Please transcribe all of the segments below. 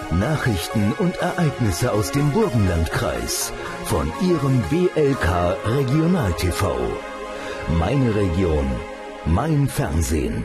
Nachrichten und Ereignisse aus dem Burgenlandkreis von Ihrem BLK Regional TV. Meine Region, mein Fernsehen.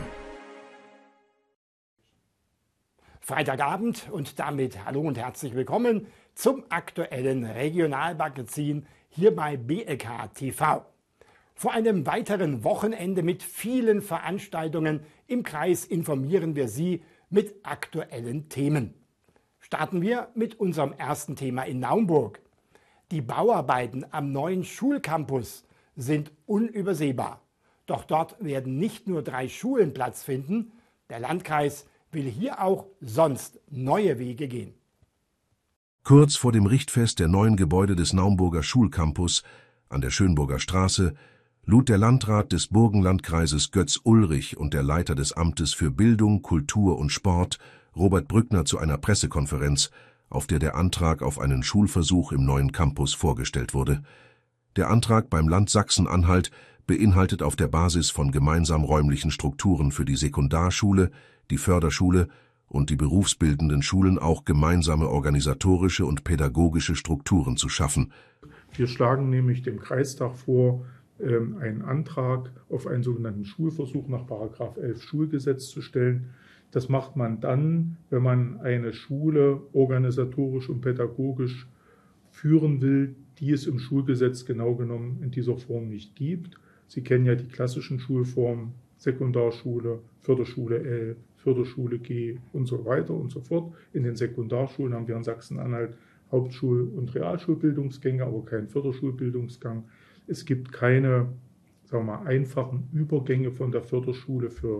Freitagabend und damit hallo und herzlich willkommen zum aktuellen Regionalmagazin hier bei BLK TV. Vor einem weiteren Wochenende mit vielen Veranstaltungen im Kreis informieren wir Sie mit aktuellen Themen. Starten wir mit unserem ersten Thema in Naumburg. Die Bauarbeiten am neuen Schulcampus sind unübersehbar. Doch dort werden nicht nur 3 Schulen Platz finden, der Landkreis will hier auch sonst neue Wege gehen. Kurz vor dem Richtfest der neuen Gebäude des Naumburger Schulcampus an der Schönburger Straße lud der Landrat des Burgenlandkreises Götz Ulrich und der Leiter des Amtes für Bildung, Kultur und Sport Robert Brückner zu einer Pressekonferenz, auf der der Antrag auf einen Schulversuch im neuen Campus vorgestellt wurde. Der Antrag beim Land Sachsen-Anhalt beinhaltet auf der Basis von gemeinsam räumlichen Strukturen für die Sekundarschule, die Förderschule und die berufsbildenden Schulen auch gemeinsame organisatorische und pädagogische Strukturen zu schaffen. Wir schlagen nämlich dem Kreistag vor, einen Antrag auf einen sogenannten Schulversuch nach § 11 Schulgesetz zu stellen. Das macht man dann, wenn man eine Schule organisatorisch und pädagogisch führen will, die es im Schulgesetz genau genommen in dieser Form nicht gibt. Sie kennen ja die klassischen Schulformen, Sekundarschule, Förderschule L, Förderschule G und so weiter und so fort. In den Sekundarschulen haben wir in Sachsen-Anhalt Hauptschul- und Realschulbildungsgänge, aber keinen Förderschulbildungsgang. Es gibt keine, sagen wir mal, einfachen Übergänge von der Förderschule für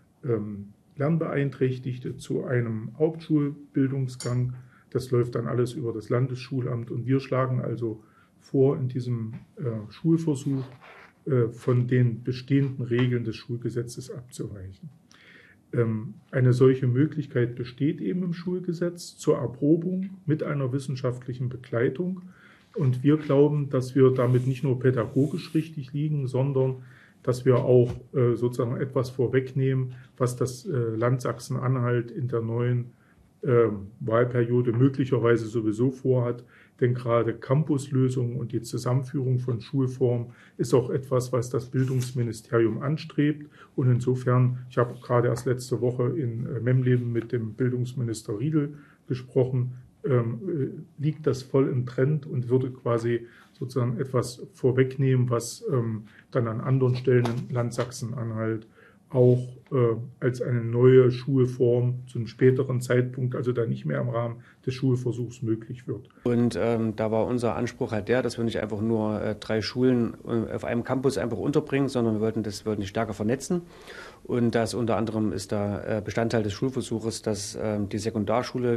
Lernbeeinträchtigte zu einem Hauptschulbildungsgang. Das läuft dann alles über das Landesschulamt und wir schlagen also vor, in diesem Schulversuch von den bestehenden Regeln des Schulgesetzes abzuweichen. Eine solche Möglichkeit besteht eben im Schulgesetz zur Erprobung mit einer wissenschaftlichen Begleitung. Und wir glauben, dass wir damit nicht nur pädagogisch richtig liegen, sondern dass wir auch sozusagen etwas vorwegnehmen, was das Land Sachsen-Anhalt in der neuen Wahlperiode möglicherweise sowieso vorhat. Denn gerade Campuslösungen und die Zusammenführung von Schulformen ist auch etwas, was das Bildungsministerium anstrebt. Und insofern, ich habe gerade erst letzte Woche in Memleben mit dem Bildungsminister Riedel gesprochen, liegt das voll im Trend und würde quasi sozusagen etwas vorwegnehmen, was dann an anderen Stellen im Land Sachsen-Anhalt auch als eine neue Schulform zu einem späteren Zeitpunkt, also dann nicht mehr im Rahmen des Schulversuchs möglich wird. Und da war unser Anspruch halt der, dass wir nicht einfach nur 3 Schulen auf einem Campus einfach unterbringen, sondern wir wollten die stärker vernetzen. Und das unter anderem ist da Bestandteil des Schulversuches, dass wir die Sekundarschule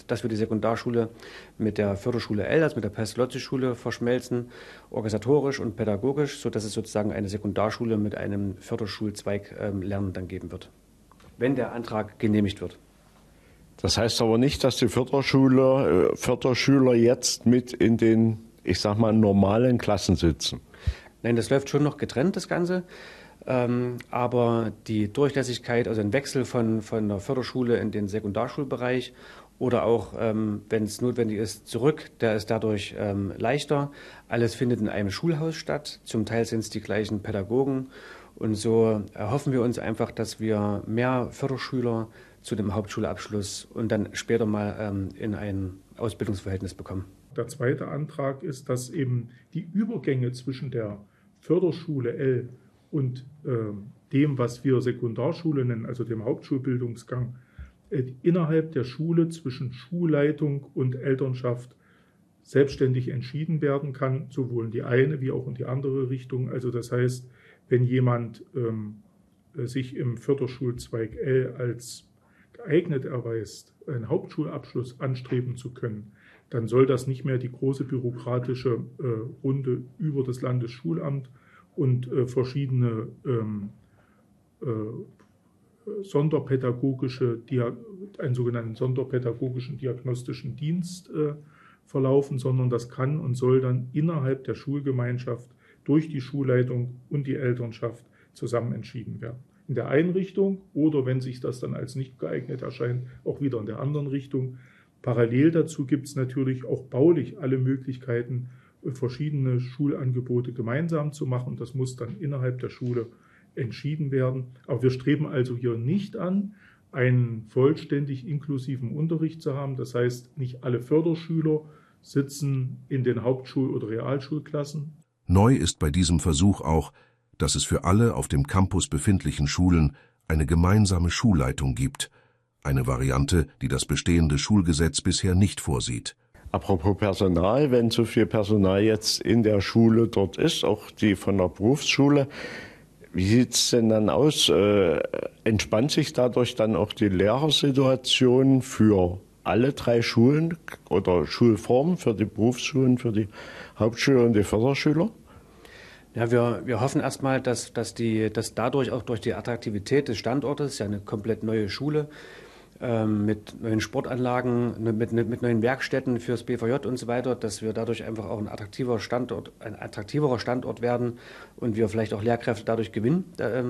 mit der Förderschule L, also mit der Pestalozzi-Schule verschmelzen, organisatorisch und pädagogisch, sodass es sozusagen eine Sekundarschule mit einem Förderschulzweig Lernen dann geben wird, wenn der Antrag genehmigt wird. Das heißt aber nicht, dass die Förderschüler jetzt mit in den, ich sag mal, normalen Klassen sitzen. Nein, das läuft schon noch getrennt, das Ganze. Aber die Durchlässigkeit, also ein Wechsel von der Förderschule in den Sekundarschulbereich oder auch, wenn es notwendig ist, zurück, der ist dadurch leichter. Alles findet in einem Schulhaus statt. Zum Teil sind es die gleichen Pädagogen. Und so erhoffen wir uns einfach, dass wir mehr Förderschüler zu dem Hauptschulabschluss und dann später mal in ein Ausbildungsverhältnis bekommen. Der zweite Antrag ist, dass eben die Übergänge zwischen der Förderschule L und dem, was wir Sekundarschule nennen, also dem Hauptschulbildungsgang, innerhalb der Schule zwischen Schulleitung und Elternschaft selbstständig entschieden werden kann, sowohl in die eine wie auch in die andere Richtung. Also das heißt, wenn jemand sich im Förderschulzweig L als geeignet erweist, einen Hauptschulabschluss anstreben zu können, dann soll das nicht mehr die große bürokratische Runde über das Landesschulamt und verschiedene einen sogenannten sonderpädagogischen diagnostischen Dienst verlaufen, sondern das kann und soll dann innerhalb der Schulgemeinschaft durch die Schulleitung und die Elternschaft zusammen entschieden werden. In der einen Richtung oder, wenn sich das dann als nicht geeignet erscheint, auch wieder in der anderen Richtung. Parallel dazu gibt es natürlich auch baulich alle Möglichkeiten, verschiedene Schulangebote gemeinsam zu machen. Das muss dann innerhalb der Schule entschieden werden. Aber wir streben also hier nicht an, einen vollständig inklusiven Unterricht zu haben. Das heißt, nicht alle Förderschüler sitzen in den Hauptschul- oder Realschulklassen. Neu ist bei diesem Versuch auch, dass es für alle auf dem Campus befindlichen Schulen eine gemeinsame Schulleitung gibt. Eine Variante, die das bestehende Schulgesetz bisher nicht vorsieht. Apropos Personal, wenn so viel Personal jetzt in der Schule dort ist, auch die von der Berufsschule, wie sieht es denn dann aus? Entspannt sich dadurch dann auch die Lehrersituation für alle 3 Schulen oder Schulformen, für die Berufsschulen, für die Hauptschüler und die Förderschüler? Ja, wir hoffen erstmal, dass dadurch auch durch die Attraktivität des Standortes, ja eine komplett neue Schule, mit neuen Sportanlagen, mit neuen Werkstätten fürs BVJ und so weiter, dass wir dadurch einfach auch ein attraktiverer Standort werden und wir vielleicht auch Lehrkräfte dadurch gewinnen.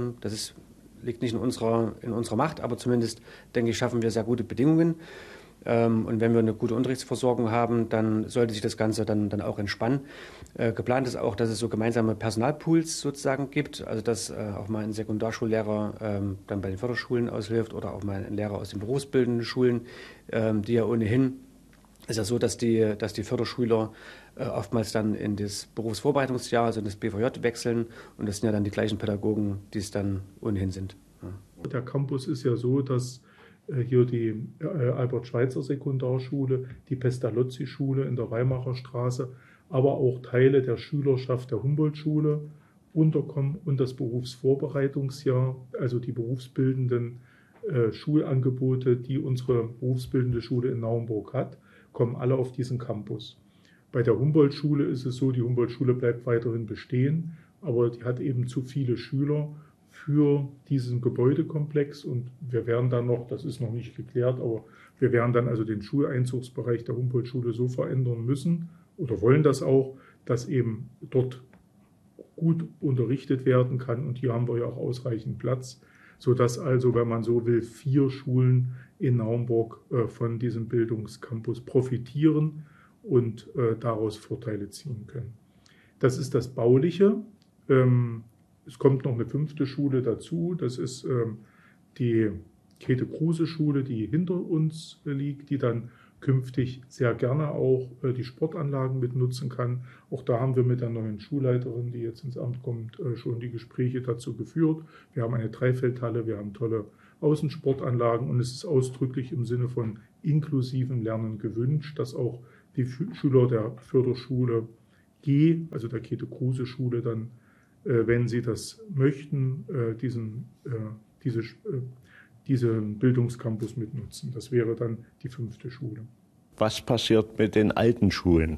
Liegt nicht in unserer Macht, aber zumindest, denke ich, schaffen wir sehr gute Bedingungen. Und wenn wir eine gute Unterrichtsversorgung haben, dann sollte sich das Ganze dann auch entspannen. Geplant ist auch, dass es so gemeinsame Personalpools sozusagen gibt, also dass auch mal ein Sekundarschullehrer dann bei den Förderschulen aushilft oder auch mal ein Lehrer aus den berufsbildenden Schulen, die ja ohnehin, ist ja so, dass die Förderschüler oftmals dann in das Berufsvorbereitungsjahr, also in das BVJ wechseln und das sind ja dann die gleichen Pädagogen, die es dann ohnehin sind. Ja. Der Campus ist ja so, dass hier die Albert-Schweitzer-Sekundarschule, die Pestalozzi-Schule in der Weimarer Straße, aber auch Teile der Schülerschaft der Humboldt-Schule unterkommen und das Berufsvorbereitungsjahr, also die berufsbildenden Schulangebote, die unsere berufsbildende Schule in Naumburg hat, kommen alle auf diesen Campus. Bei der Humboldt-Schule ist es so, die Humboldt-Schule bleibt weiterhin bestehen, aber die hat eben zu viele Schüler für diesen Gebäudekomplex und wir werden dann noch, das ist noch nicht geklärt, aber wir werden dann also den Schuleinzugsbereich der Humboldt-Schule so verändern müssen oder wollen das auch, dass eben dort gut unterrichtet werden kann und hier haben wir ja auch ausreichend Platz, sodass also, wenn man so will, 4 Schulen in Naumburg von diesem Bildungscampus profitieren und daraus Vorteile ziehen können. Das ist das Bauliche. Es kommt noch eine 5. Schule dazu, das ist die Käthe-Kruse-Schule, die hinter uns liegt, die dann künftig sehr gerne auch die Sportanlagen mitnutzen kann. Auch da haben wir mit der neuen Schulleiterin, die jetzt ins Amt kommt, schon die Gespräche dazu geführt. Wir haben eine Dreifeldhalle, wir haben tolle Außensportanlagen und es ist ausdrücklich im Sinne von inklusivem Lernen gewünscht, dass auch die Schüler der Förderschule G, also der Käthe-Kruse-Schule, dann wenn sie das möchten, diesen Bildungscampus mitnutzen. Das wäre dann die 5. Schule. Was passiert mit den alten Schulen?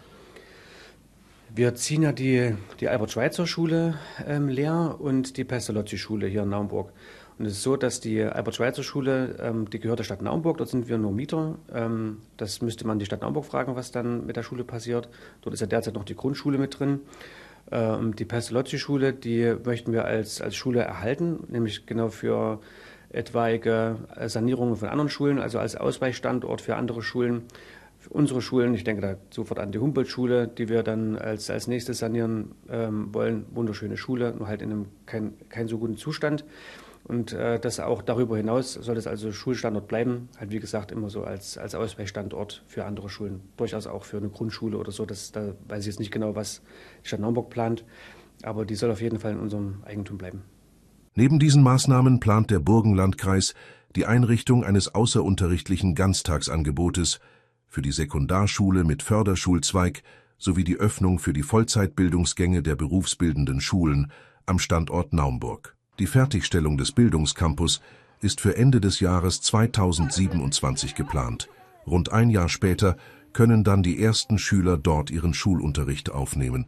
Wir ziehen ja die Albert-Schweitzer-Schule leer und die Pestalozzi-Schule hier in Naumburg. Und es ist so, dass die Albert-Schweitzer-Schule, die gehört der Stadt Naumburg, dort sind wir nur Mieter. Das müsste man die Stadt Naumburg fragen, was dann mit der Schule passiert. Dort ist ja derzeit noch die Grundschule mit drin. Die Pestalozzi-Schule, die möchten wir als Schule erhalten, nämlich genau für etwaige Sanierungen von anderen Schulen, also als Ausweichstandort für andere Schulen. Für unsere Schulen, ich denke da sofort an die Humboldt-Schule, die wir dann als nächstes sanieren wollen. Wunderschöne Schule, nur halt in einem kein so guten Zustand. Und das auch darüber hinaus soll es also Schulstandort bleiben, halt wie gesagt immer so als Ausweichstandort für andere Schulen, durchaus auch für eine Grundschule oder so. Da weiß ich jetzt nicht genau, was die Stadt Naumburg plant, aber die soll auf jeden Fall in unserem Eigentum bleiben. Neben diesen Maßnahmen plant der Burgenlandkreis die Einrichtung eines außerunterrichtlichen Ganztagsangebotes für die Sekundarschule mit Förderschulzweig sowie die Öffnung für die Vollzeitbildungsgänge der berufsbildenden Schulen am Standort Naumburg. Die Fertigstellung des Bildungscampus ist für Ende des Jahres 2027 geplant. Rund ein Jahr später können dann die ersten Schüler dort ihren Schulunterricht aufnehmen.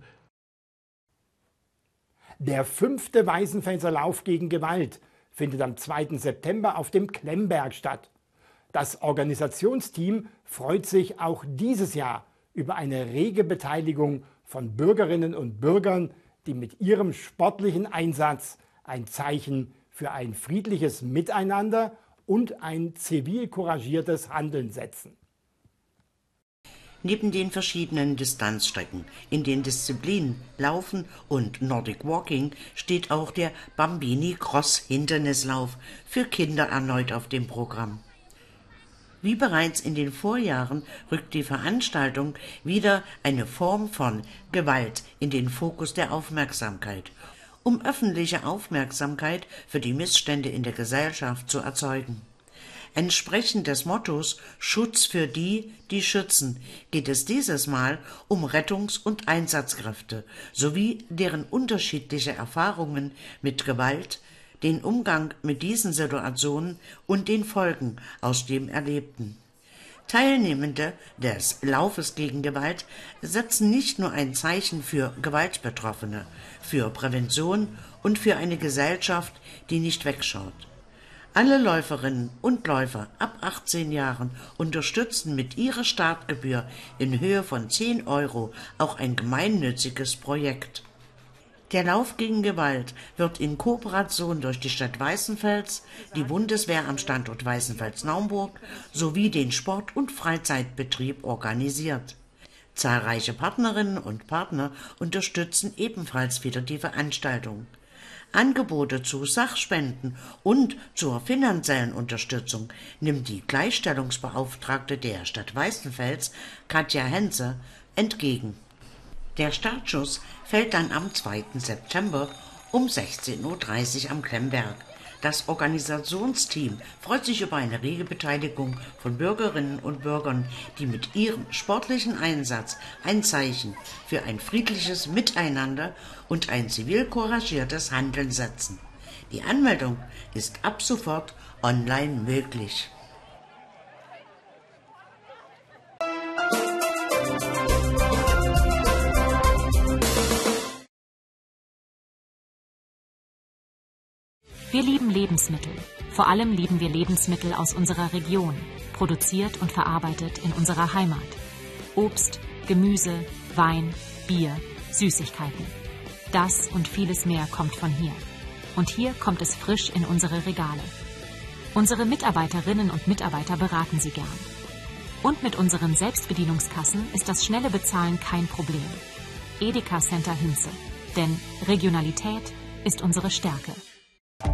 Der 5. Weißenfelser Lauf gegen Gewalt findet am 2. September auf dem Klemberg statt. Das Organisationsteam freut sich auch dieses Jahr über eine rege Beteiligung von Bürgerinnen und Bürgern, die mit ihrem sportlichen Einsatz ein Zeichen für ein friedliches Miteinander und ein zivilcouragiertes Handeln setzen. Neben den verschiedenen Distanzstrecken in den Disziplinen Laufen und Nordic Walking steht auch der Bambini Cross Hindernislauf für Kinder erneut auf dem Programm. Wie bereits in den Vorjahren rückt die Veranstaltung wieder eine Form von Gewalt in den Fokus der Aufmerksamkeit, um öffentliche Aufmerksamkeit für die Missstände in der Gesellschaft zu erzeugen. Entsprechend des Mottos »Schutz für die, die schützen« geht es dieses Mal um Rettungs- und Einsatzkräfte sowie deren unterschiedliche Erfahrungen mit Gewalt, den Umgang mit diesen Situationen und den Folgen aus dem Erlebten. Teilnehmende des Laufes gegen Gewalt setzen nicht nur ein Zeichen für Gewaltbetroffene, für Prävention und für eine Gesellschaft, die nicht wegschaut. Alle Läuferinnen und Läufer ab 18 Jahren unterstützen mit ihrer Startgebühr in Höhe von 10 € auch ein gemeinnütziges Projekt. Der Lauf gegen Gewalt wird in Kooperation durch die Stadt Weißenfels, die Bundeswehr am Standort Weißenfels-Naumburg sowie den Sport- und Freizeitbetrieb organisiert. Zahlreiche Partnerinnen und Partner unterstützen ebenfalls wieder die Veranstaltung. Angebote zu Sachspenden und zur finanziellen Unterstützung nimmt die Gleichstellungsbeauftragte der Stadt Weißenfels, Katja Henze, entgegen. Der Startschuss fällt dann am 2. September um 16:30 Uhr am Klemberg. Das Organisationsteam freut sich über eine rege Beteiligung von Bürgerinnen und Bürgern, die mit ihrem sportlichen Einsatz ein Zeichen für ein friedliches Miteinander und ein zivil couragiertes Handeln setzen. Die Anmeldung ist ab sofort online möglich. Wir lieben Lebensmittel. Vor allem lieben wir Lebensmittel aus unserer Region, produziert und verarbeitet in unserer Heimat. Obst, Gemüse, Wein, Bier, Süßigkeiten. Das und vieles mehr kommt von hier. Und hier kommt es frisch in unsere Regale. Unsere Mitarbeiterinnen und Mitarbeiter beraten Sie gern. Und mit unseren Selbstbedienungskassen ist das schnelle Bezahlen kein Problem. Edeka Center Hinze. Denn Regionalität ist unsere Stärke.